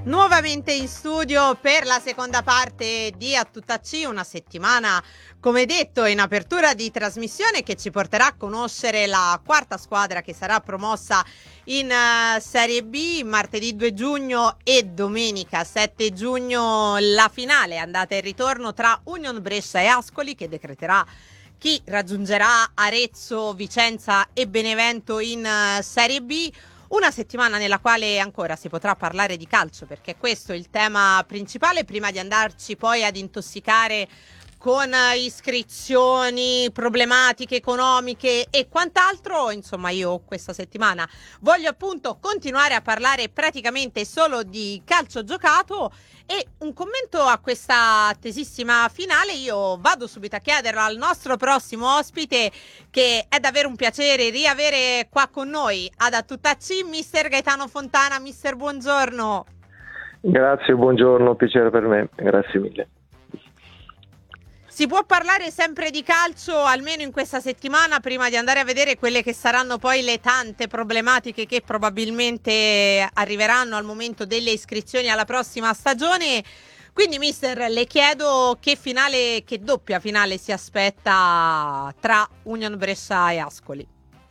Nuovamente in studio per la seconda parte di A Tutta C, una settimana, come detto, in apertura di trasmissione che ci porterà a conoscere la quarta squadra che sarà promossa in Serie B. Martedì 2 giugno e domenica 7 giugno la finale andata e ritorno tra Union Brescia e Ascoli, che decreterà chi raggiungerà Arezzo, Vicenza e Benevento in Serie B. Una settimana nella quale ancora si potrà parlare di calcio, perché questo è il tema principale, prima di andarci poi ad intossicare con iscrizioni, problematiche economiche e quant'altro. Insomma, io questa settimana voglio appunto continuare a parlare praticamente solo di calcio giocato. E un commento a questa attesissima finale io vado subito a chiederlo al nostro prossimo ospite, che è davvero un piacere riavere qua con noi ad A Tutta C, mister Gaetano Fontana. Mister, buongiorno. Grazie, buongiorno, piacere per me, grazie mille. Si può parlare sempre di calcio, almeno in questa settimana, prima di andare a vedere quelle che saranno poi le tante problematiche che probabilmente arriveranno al momento delle iscrizioni alla prossima stagione. Quindi, mister, le chiedo che doppia finale si aspetta tra Union Brescia e Ascoli.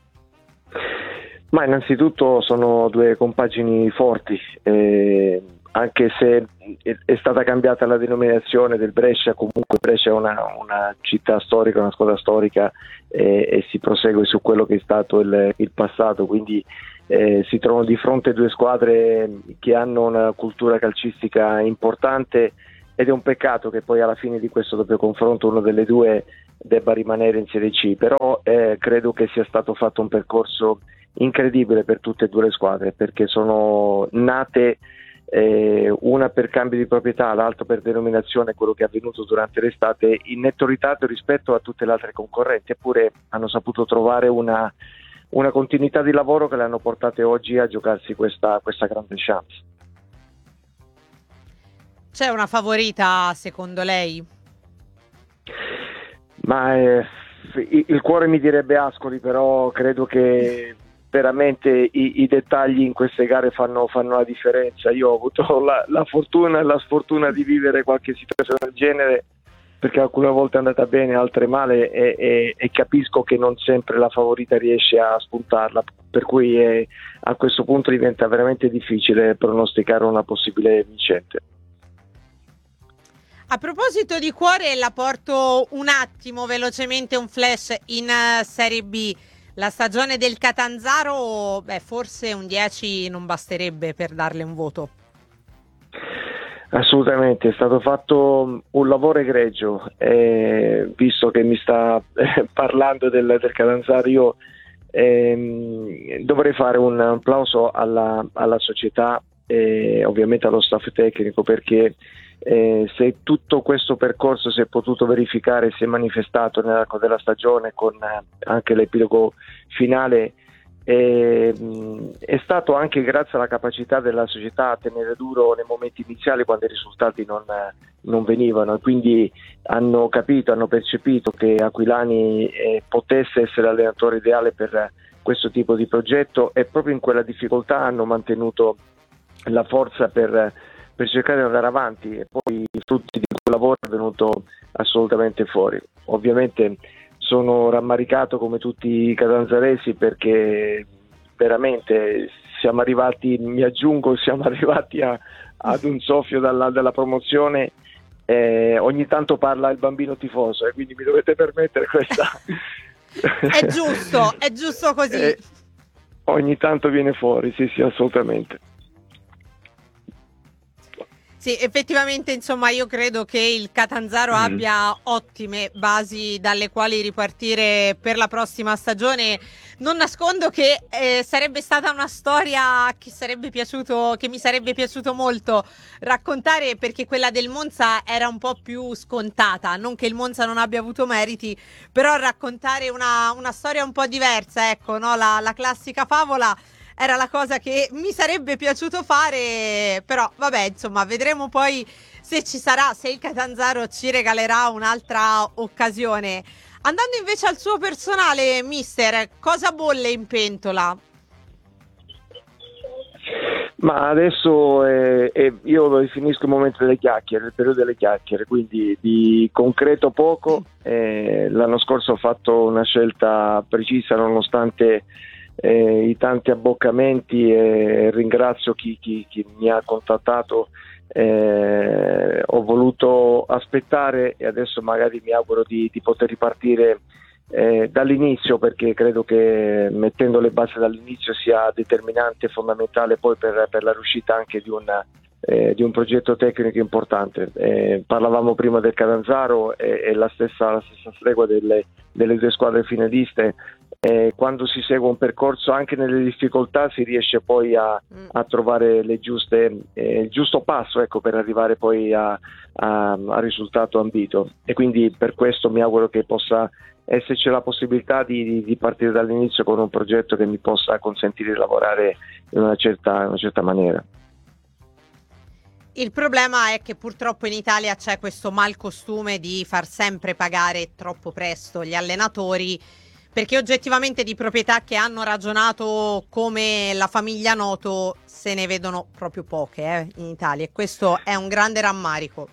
Ma innanzitutto sono due compagini forti, anche se è stata cambiata la denominazione del Brescia, comunque Brescia è una città storica, una squadra storica, e si prosegue su quello che è stato il passato, quindi si trovano di fronte due squadre che hanno una cultura calcistica importante, ed è un peccato che poi alla fine di questo doppio confronto una delle due debba rimanere in Serie C, però credo che sia stato fatto un percorso incredibile per tutte e due le squadre, perché sono nate una per cambio di proprietà, l'altra per denominazione, quello che è avvenuto durante l'estate, in netto ritardo rispetto a tutte le altre concorrenti, eppure hanno saputo trovare una continuità di lavoro che le hanno portate oggi a giocarsi questa grande chance. C'è una favorita secondo lei? Ma il cuore mi direbbe Ascoli, però credo che veramente i dettagli in queste gare fanno la differenza. Io ho avuto la fortuna e la sfortuna di vivere qualche situazione del genere, perché alcune volte è andata bene, altre male, e capisco che non sempre la favorita riesce a spuntarla, per cui a questo punto diventa veramente difficile pronosticare una possibile vincente. A proposito di cuore, la porto un attimo velocemente un flash in Serie B. La stagione del Catanzaro, forse un 10 non basterebbe per darle un voto. Assolutamente, è stato fatto un lavoro egregio, visto che mi sta parlando del Catanzaro, io dovrei fare un applauso alla società e ovviamente allo staff tecnico, perché se tutto questo percorso si è potuto verificare, si è manifestato nell'arco della stagione con anche l'epilogo finale, è stato anche grazie alla capacità della società a tenere duro nei momenti iniziali, quando i risultati non venivano, e quindi hanno capito, hanno percepito che Aquilani potesse essere l'allenatore ideale per questo tipo di progetto, e proprio in quella difficoltà hanno mantenuto la forza per cercare di andare avanti, e poi i frutti di quel lavoro è venuto assolutamente fuori. Ovviamente sono rammaricato come tutti i catanzaresi, perché veramente siamo arrivati ad un soffio dalla promozione. Ogni tanto parla il bambino tifoso, e quindi mi dovete permettere questa. È giusto così. Ogni tanto viene fuori, sì, assolutamente. Sì, effettivamente, insomma, io credo che il Catanzaro abbia ottime basi dalle quali ripartire per la prossima stagione. Non nascondo che sarebbe stata una storia che mi sarebbe piaciuto molto raccontare, perché quella del Monza era un po' più scontata. Non che il Monza non abbia avuto meriti, però raccontare una storia un po' diversa, ecco, no? La classica favola era la cosa che mi sarebbe piaciuto fare, però vabbè, insomma, vedremo poi se ci sarà, se il Catanzaro ci regalerà un'altra occasione. Andando invece al suo personale, mister, cosa bolle in pentola? Ma adesso io lo definisco il momento delle chiacchiere, il periodo delle chiacchiere, quindi di concreto poco. L'anno scorso ho fatto una scelta precisa nonostante i tanti abboccamenti, e ringrazio chi mi ha contattato. Ho voluto aspettare e adesso magari mi auguro di poter ripartire dall'inizio, perché credo che mettendo le basi dall'inizio sia determinante e fondamentale poi per la riuscita anche di un progetto tecnico importante. Parlavamo prima del Catanzaro e la stessa stregua delle due squadre finaliste. Quando si segue un percorso anche nelle difficoltà si riesce poi a trovare il giusto passo, ecco, per arrivare poi al risultato ambito, e quindi per questo mi auguro che possa esserci la possibilità di partire dall'inizio con un progetto che mi possa consentire di lavorare in una certa maniera. Il problema è che purtroppo in Italia c'è questo malcostume di far sempre pagare troppo presto gli allenatori, perché oggettivamente di proprietà che hanno ragionato come la famiglia Noto se ne vedono proprio poche in Italia, e questo è un grande rammarico.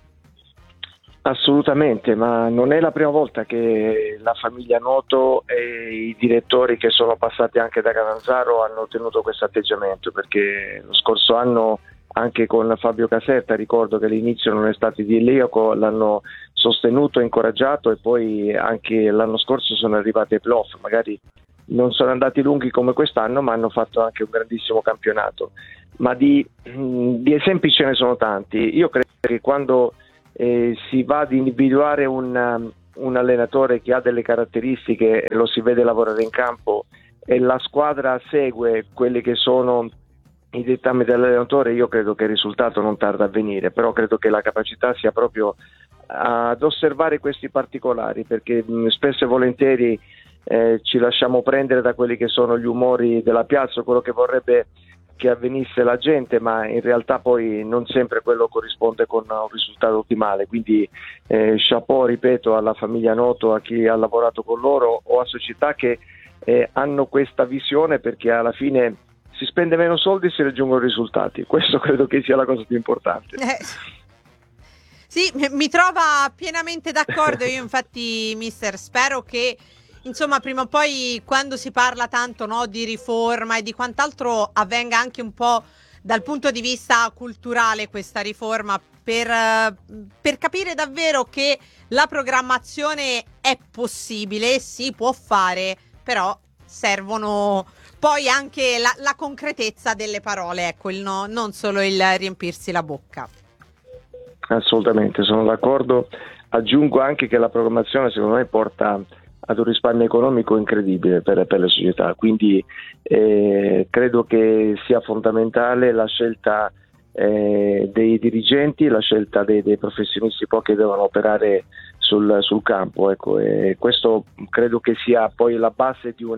Assolutamente, ma non è la prima volta che la famiglia Noto e i direttori che sono passati anche da Catanzaro hanno tenuto questo atteggiamento, perché lo scorso anno anche con Fabio Caserta ricordo che all'inizio non è stato idilliaco, l'hanno sostenuto, incoraggiato, e poi anche l'anno scorso sono arrivati ai playoff. Magari non sono andati lunghi come quest'anno, ma hanno fatto anche un grandissimo campionato. Ma di esempi ce ne sono tanti. Io credo che quando si va ad individuare un allenatore che ha delle caratteristiche, lo si vede lavorare in campo e la squadra segue quelli che sono i dettami dell'allenatore, io credo che il risultato non tarda a venire, però credo che la capacità sia proprio ad osservare questi particolari, perché spesso e volentieri ci lasciamo prendere da quelli che sono gli umori della piazza, quello che vorrebbe che avvenisse la gente, ma in realtà poi non sempre quello corrisponde con un risultato ottimale. Quindi chapeau, ripeto, alla famiglia Noto, a chi ha lavorato con loro o a società che hanno questa visione, perché alla fine si spende meno soldi e si raggiungono risultati. Questo credo che sia la cosa più importante. Sì, mi trova pienamente d'accordo. Io infatti, mister, spero che insomma prima o poi, quando si parla tanto, no, di riforma e di quant'altro, avvenga anche un po' dal punto di vista culturale questa riforma, per capire davvero che la programmazione è possibile, si può fare, però servono poi anche la concretezza delle parole, ecco, non solo il riempirsi la bocca. Assolutamente, sono d'accordo. Aggiungo anche che la programmazione secondo me porta ad un risparmio economico incredibile per le società, quindi credo che sia fondamentale la scelta dei dirigenti, la scelta dei professionisti poi che devono operare sul campo, ecco, e questo credo che sia poi la base di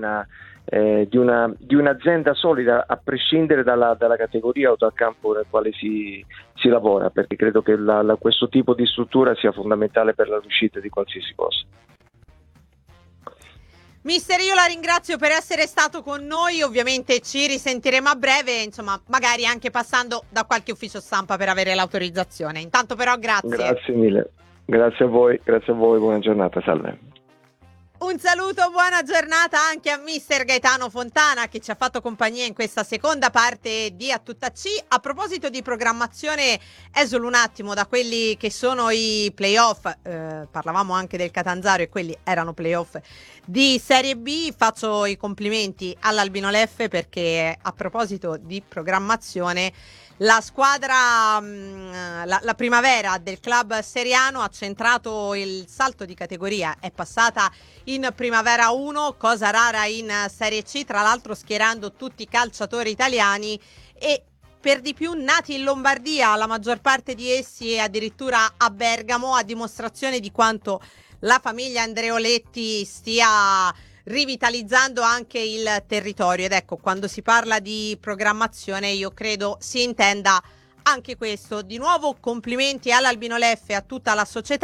un'azienda solida, a prescindere dalla categoria o dal campo nel quale si lavora, perché credo che questo tipo di struttura sia fondamentale per la riuscita di qualsiasi cosa. Mister, io la ringrazio per essere stato con noi, ovviamente ci risentiremo a breve, insomma magari anche passando da qualche ufficio stampa per avere l'autorizzazione. Intanto però grazie. Grazie mille, grazie a voi, buona giornata, salve. Un saluto, buona giornata anche a mister Gaetano Fontana, che ci ha fatto compagnia in questa seconda parte di A Tutta C. A proposito di programmazione, esolo un attimo da quelli che sono i playoff, parlavamo anche del Catanzaro e quelli erano playoff di Serie B. Faccio i complimenti all'Albino Leffe, perché a proposito di programmazione, la squadra, la primavera del club seriano ha centrato il salto di categoria, è passata in Primavera 1, cosa rara in Serie C, tra l'altro schierando tutti i calciatori italiani e per di più nati in Lombardia, la maggior parte di essi addirittura a Bergamo, a dimostrazione di quanto la famiglia Andreoletti stia rivitalizzando anche il territorio. Ed ecco, quando si parla di programmazione io credo si intenda anche questo. Di nuovo complimenti all'Albino Leffe e a tutta la società.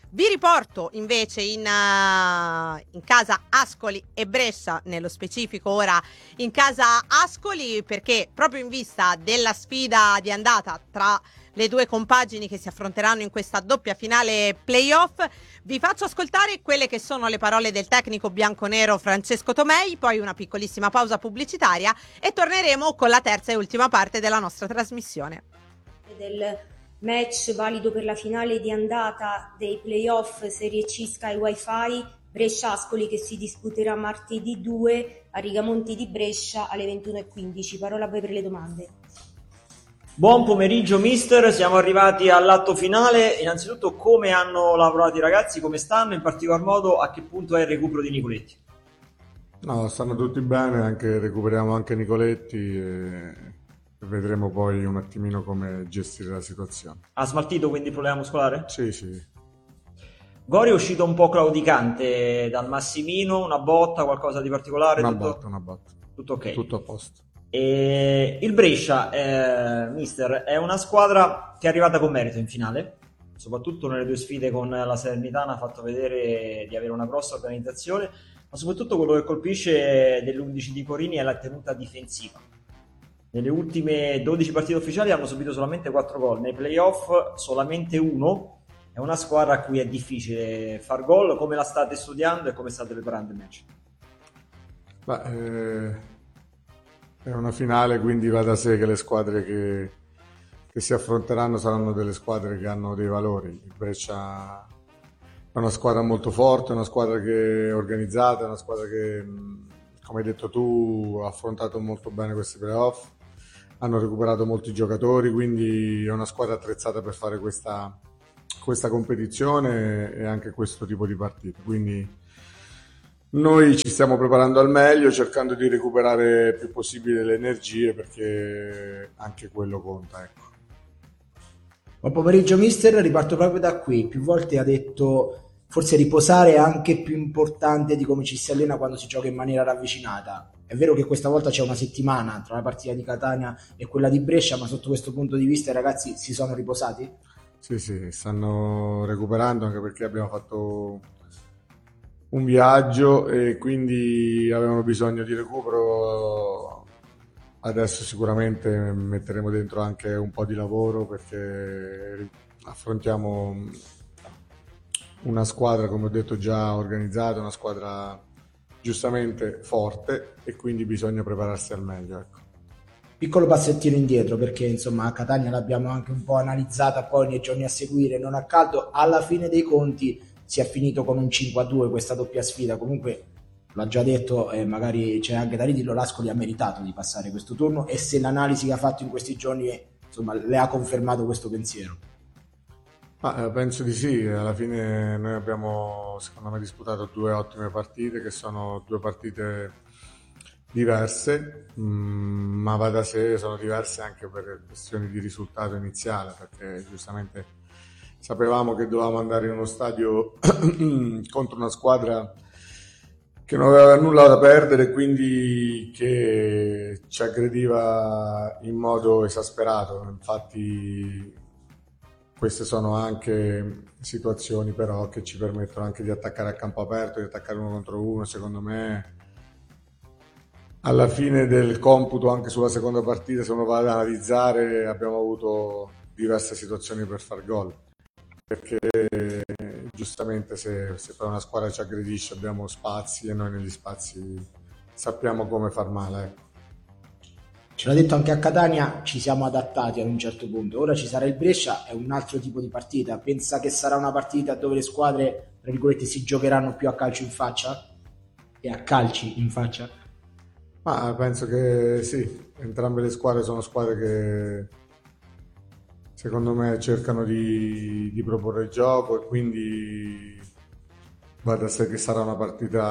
Vi riporto invece in casa Ascoli e Brescia, nello specifico ora in casa Ascoli, perché proprio in vista della sfida di andata tra le due compagini che si affronteranno in questa doppia finale playoff, vi faccio ascoltare quelle che sono le parole del tecnico bianconero Francesco Tomei, poi una piccolissima pausa pubblicitaria e torneremo con la terza e ultima parte della nostra trasmissione. Del match valido per la finale di andata dei playoff Serie C Sky Wi-Fi Brescia-Ascoli, che si disputerà martedì 2 a Rigamonti di Brescia alle 21:15. Parola a voi per le domande. Buon pomeriggio mister, siamo arrivati all'atto finale. Innanzitutto, come hanno lavorato i ragazzi, come stanno, in particolar modo a che punto è il recupero di Nicoletti? No, stanno tutti bene, recuperiamo anche Nicoletti e vedremo poi un attimino come gestire la situazione. Ha smaltito quindi il problema muscolare? Sì. Gori è uscito un po' claudicante dal Massimino, una botta, qualcosa di particolare? Una botta. Tutto ok? Tutto a posto. E il Brescia, mister, è una squadra che è arrivata con merito in finale, soprattutto nelle due sfide con la Salernitana ha fatto vedere di avere una grossa organizzazione, ma soprattutto quello che colpisce dell'11 di Corini è la tenuta difensiva. Nelle ultime 12 partite ufficiali hanno subito solamente 4 gol, nei playoff solamente 1. È una squadra a cui è difficile far gol. Come la state studiando e come state preparando il match? È una finale, quindi va da sé che le squadre che si affronteranno saranno delle squadre che hanno dei valori. Il Brescia è una squadra molto forte, è una squadra che è organizzata, è una squadra che, come hai detto tu, ha affrontato molto bene questi playoff, hanno recuperato molti giocatori, quindi è una squadra attrezzata per fare questa competizione e anche questo tipo di partita. Quindi noi ci stiamo preparando al meglio, cercando di recuperare il più possibile le energie, perché anche quello conta, ecco. Buon pomeriggio mister, riparto proprio da qui. Più volte ha detto forse riposare è anche più importante di come ci si allena quando si gioca in maniera ravvicinata. È vero che questa volta c'è una settimana tra la partita di Catania e quella di Brescia, ma sotto questo punto di vista i ragazzi si sono riposati? Sì, stanno recuperando, anche perché abbiamo fatto un viaggio e quindi avevano bisogno di recupero. Adesso sicuramente metteremo dentro anche un po' di lavoro, perché affrontiamo una squadra, come ho detto, già organizzata, una squadra giustamente forte, e quindi bisogna prepararsi al meglio, ecco. Piccolo passettino indietro, perché insomma a Catania l'abbiamo anche un po' analizzata poi nei giorni a seguire, non a caldo. Alla fine dei conti si è finito con un 5-2 questa doppia sfida. Comunque l'ha già detto, magari c'è anche da ridirlo, l'Ascoli ha meritato di passare questo turno, e se l'analisi che ha fatto in questi giorni insomma le ha confermato questo pensiero. Penso di sì. Alla fine noi abbiamo, secondo me, disputato 2 ottime partite, che sono 2 partite diverse, ma va da sé, sono diverse anche per questioni di risultato iniziale, perché giustamente sapevamo che dovevamo andare in uno stadio contro una squadra che non aveva nulla da perdere, quindi che ci aggrediva in modo esasperato. Infatti queste sono anche situazioni però che ci permettono anche di attaccare a campo aperto, di attaccare 1 contro 1. Secondo me alla fine del computo, anche sulla seconda partita, se uno va ad analizzare, abbiamo avuto diverse situazioni per far gol, perché giustamente se poi una squadra ci aggredisce abbiamo spazi, e noi negli spazi sappiamo come far male, ecco. Ce l'ha detto anche a Catania, ci siamo adattati ad un certo punto. Ora ci sarà il Brescia, è un altro tipo di partita. Pensa che sarà una partita dove le squadre, tra virgolette, si giocheranno più a calcio in faccia? E a calci in faccia? Ma penso che sì, entrambe le squadre sono squadre che secondo me cercano di proporre il gioco, e quindi va da sé che sarà una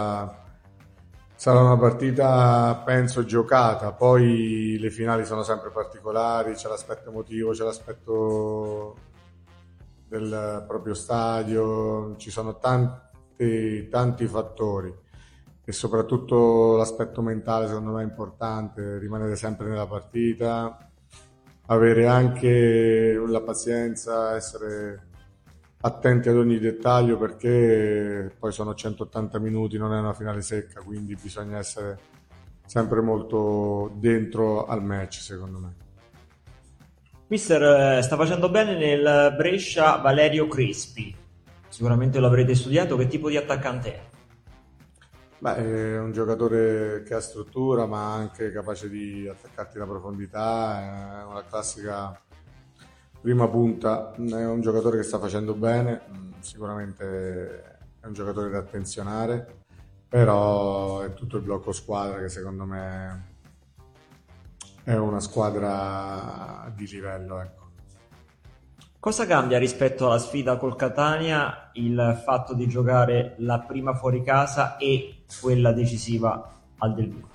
partita penso giocata. Poi le finali sono sempre particolari, c'è l'aspetto emotivo, c'è l'aspetto del proprio stadio, ci sono tanti fattori, e soprattutto l'aspetto mentale secondo me è importante, rimanere sempre nella partita, avere anche la pazienza, essere attenti ad ogni dettaglio, perché poi sono 180 minuti, non è una finale secca, quindi bisogna essere sempre molto dentro al match, secondo me. Mister, sta facendo bene nel Brescia Valerio Crespi, sicuramente lo avrete studiato, che tipo di attaccante è? Beh, è un giocatore che ha struttura, ma anche capace di attaccarti la profondità, è una classica prima punta, è un giocatore che sta facendo bene, sicuramente è un giocatore da attenzionare, però è tutto il blocco squadra che secondo me è una squadra di livello, ecco. Cosa cambia rispetto alla sfida col Catania il fatto di giocare la prima fuori casa e quella decisiva al Del Vivo?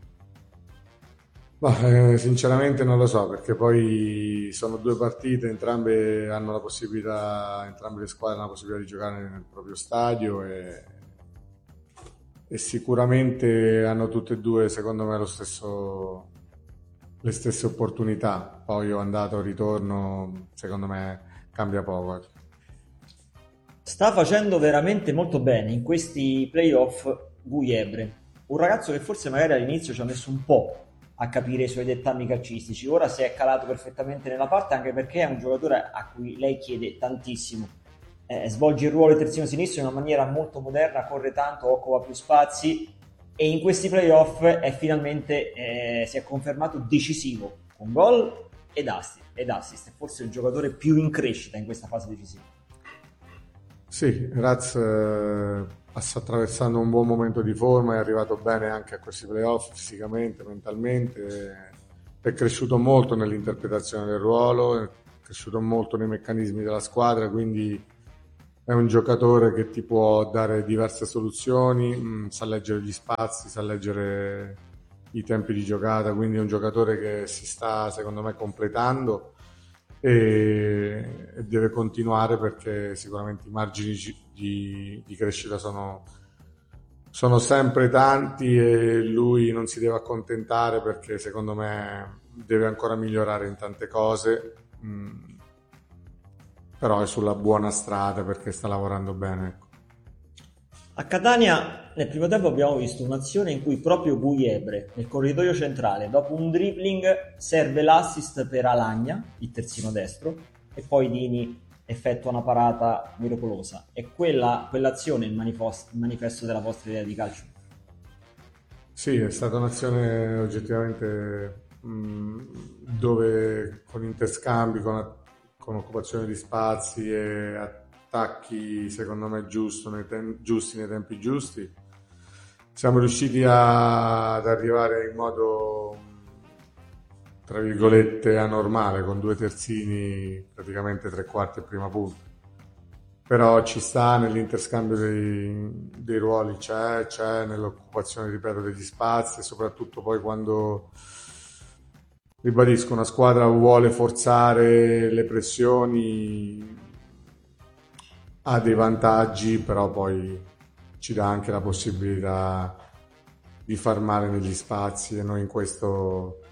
Sinceramente non lo so, perché poi sono due partite, entrambe hanno la possibilità, entrambe le squadre hanno la possibilità di giocare nel proprio stadio e sicuramente hanno tutte e due, secondo me, le stesse opportunità. Poi andato, ritorno, secondo me cambia poco, ecco. Sta facendo veramente molto bene in questi playoff Gujebre, un ragazzo che forse magari all'inizio ci ha messo un po' a capire i suoi dettami calcistici, ora si è calato perfettamente nella parte, anche perché è un giocatore a cui lei chiede tantissimo. Svolge il ruolo di terzino sinistro in una maniera molto moderna, corre tanto, occupa più spazi e in questi playoff è finalmente si è confermato decisivo con gol ed assist. È forse il giocatore più in crescita in questa fase decisiva. Sì, Raz sta attraversando un buon momento di forma, è arrivato bene anche a questi playoff fisicamente, mentalmente, è cresciuto molto nell'interpretazione del ruolo, è cresciuto molto nei meccanismi della squadra, quindi è un giocatore che ti può dare diverse soluzioni, sa leggere gli spazi, sa leggere i tempi di giocata, quindi è un giocatore che si sta, secondo me, completando e deve continuare, perché sicuramente i margini di crescita sono sempre tanti e lui non si deve accontentare, perché secondo me deve ancora migliorare in tante cose, però è sulla buona strada perché sta lavorando bene, ecco. A Catania nel primo tempo abbiamo visto un'azione in cui proprio Gujebre nel corridoio centrale, dopo un dribbling, serve l'assist per Alagna, il terzino destro, e poi Dini effettua una parata miracolosa. È quell'azione il manifesto della vostra idea di calcio? Sì, è stata un'azione oggettivamente dove con interscambi, con occupazione di spazi e attacchi secondo me giusti nei tempi giusti, siamo riusciti ad arrivare in modo tra virgolette anormale, con due terzini praticamente tre quarti e prima punta, però ci sta nell'interscambio dei ruoli, c'è nell'occupazione, ripeto, degli spazi, e soprattutto poi quando, ribadisco, una squadra vuole forzare le pressioni, ha dei vantaggi, però poi ci dà anche la possibilità di far male negli spazi, e noi in questo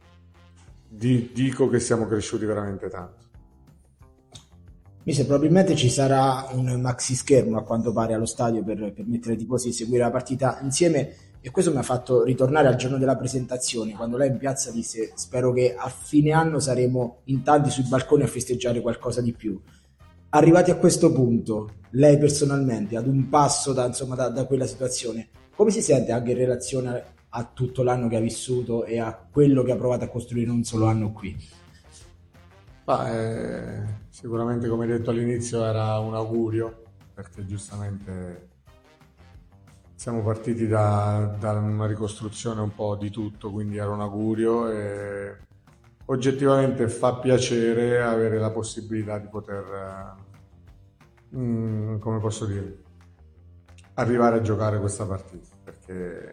dico che siamo cresciuti veramente tanto. Probabilmente ci sarà un maxi schermo a quanto pare allo stadio per permettere ai tifosi di seguire la partita insieme, e questo mi ha fatto ritornare al giorno della presentazione, quando lei in piazza disse: spero che a fine anno saremo in tanti sui balconi a festeggiare qualcosa di più. Arrivati a questo punto, lei personalmente, ad un passo da quella situazione, come si sente anche in relazione a tutto l'anno che ha vissuto e a quello che ha provato a costruire un solo anno qui? Sicuramente, come detto all'inizio, era un augurio, perché giustamente siamo partiti da una ricostruzione un po' di tutto, quindi era un augurio, e oggettivamente fa piacere avere la possibilità di poter, come posso dire, arrivare a giocare questa partita, perché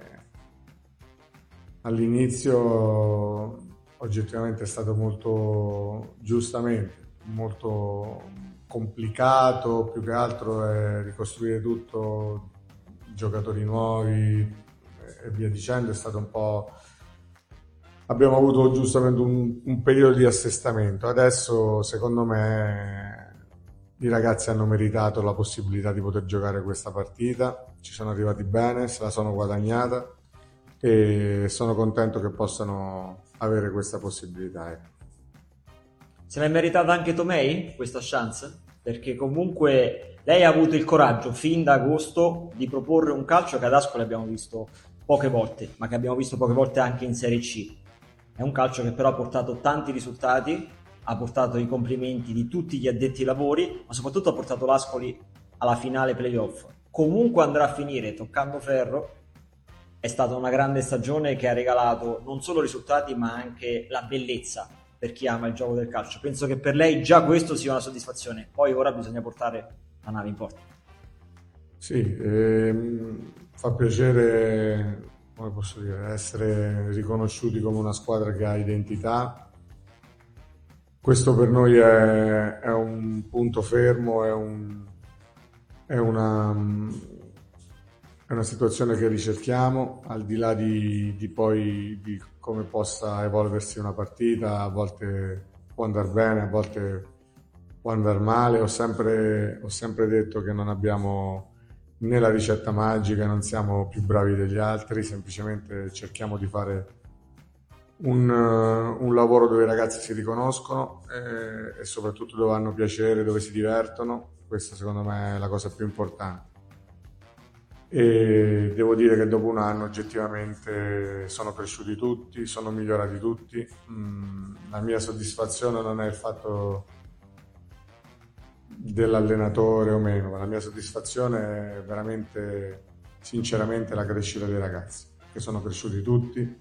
all'inizio oggettivamente è stato molto, giustamente, molto complicato, più che altro è ricostruire tutto, giocatori nuovi e via dicendo, è stato un po', abbiamo avuto giustamente un periodo di assestamento. Adesso secondo me i ragazzi hanno meritato la possibilità di poter giocare questa partita, ci sono arrivati bene, se la sono guadagnata e sono contento che possano avere questa possibilità. Ecco. Se l'è meritata anche Tomei questa chance? Perché comunque lei ha avuto il coraggio fin da agosto di proporre un calcio che ad Ascoli abbiamo visto poche volte, ma che abbiamo visto poche volte anche in Serie C. È un calcio che però ha portato tanti risultati, ha portato i complimenti di tutti gli addetti ai lavori, ma soprattutto ha portato l'Ascoli alla finale playoff. Comunque andrà a finire toccando ferro. È stata una grande stagione che ha regalato non solo risultati ma anche la bellezza per chi ama il gioco del calcio. Penso che per lei già questo sia una soddisfazione, poi ora bisogna portare la nave in porto. Sì, fa piacere, come posso dire, essere riconosciuti come una squadra che ha identità. Questo per noi è un punto fermo, è una situazione che ricerchiamo, al di là di poi di come possa evolversi una partita. A volte può andare bene, a volte può andare male. Ho sempre detto che non abbiamo né la ricetta magica, non siamo più bravi degli altri, semplicemente cerchiamo di fare un lavoro dove i ragazzi si riconoscono e soprattutto dove hanno piacere, dove si divertono. Questa secondo me è la cosa più importante. E devo dire che dopo un anno oggettivamente sono cresciuti tutti, sono migliorati tutti. La mia soddisfazione non è il fatto dell'allenatore o meno, ma la mia soddisfazione è veramente, sinceramente, la crescita dei ragazzi, che sono cresciuti tutti.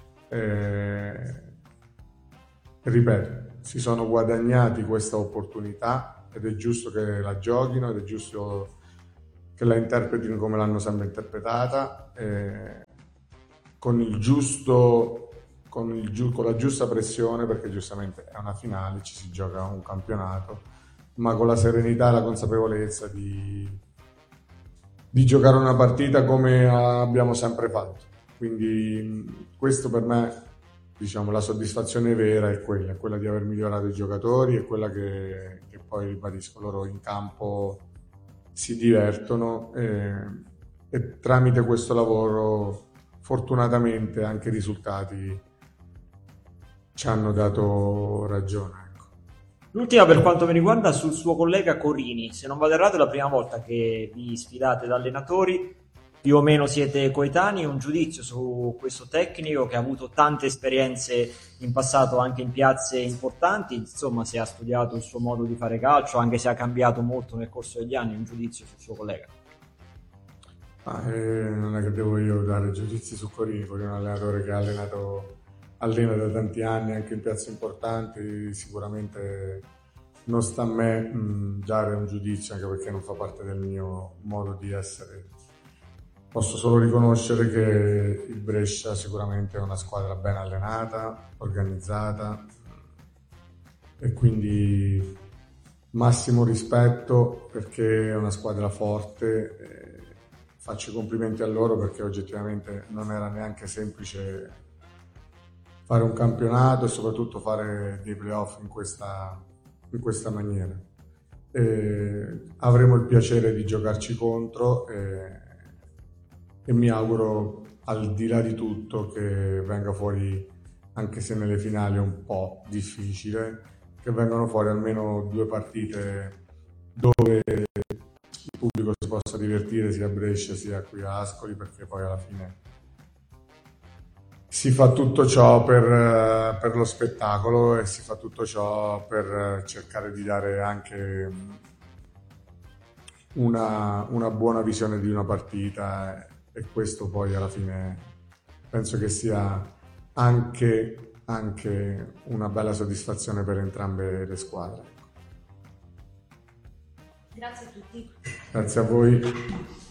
Ripeto, si sono guadagnati questa opportunità ed è giusto che la giochino ed è giusto che la interpretino come l'hanno sempre interpretata, con la giusta pressione, perché giustamente è una finale, ci si gioca un campionato, ma con la serenità e la consapevolezza di giocare una partita come abbiamo sempre fatto. Quindi questo per me, diciamo, la soddisfazione vera è quella di aver migliorato i giocatori e quella che poi, ribadisco, loro in campo si divertono e tramite questo lavoro fortunatamente anche i risultati ci hanno dato ragione. L'ultima per quanto mi riguarda sul suo collega Corini, se non vado errato è la prima volta che vi sfidate da allenatori, più o meno siete coetanei. Un giudizio su questo tecnico che ha avuto tante esperienze in passato anche in piazze importanti, insomma, se ha studiato il suo modo di fare calcio, anche se ha cambiato molto nel corso degli anni. Un giudizio sul suo collega. Non è che devo io dare giudizi su Corini. Corini è un allenatore che allena da tanti anni anche in piazze importanti. Sicuramente non sta a me dare un giudizio, anche perché non fa parte del mio modo di essere. Posso solo riconoscere che il Brescia sicuramente è una squadra ben allenata, organizzata, e quindi massimo rispetto perché è una squadra forte. Faccio i complimenti a loro perché oggettivamente non era neanche semplice fare un campionato e soprattutto fare dei playoff in questa maniera. Avremo il piacere di giocarci contro e mi auguro, al di là di tutto, che venga fuori, anche se nelle finali è un po' difficile, che vengano fuori almeno 2 partite dove il pubblico si possa divertire sia a Brescia sia qui a Ascoli, perché poi alla fine si fa tutto ciò per lo spettacolo e si fa tutto ciò per cercare di dare anche una buona visione di una partita, e questo poi alla fine penso che sia anche una bella soddisfazione per entrambe le squadre. Grazie a tutti. Grazie a voi.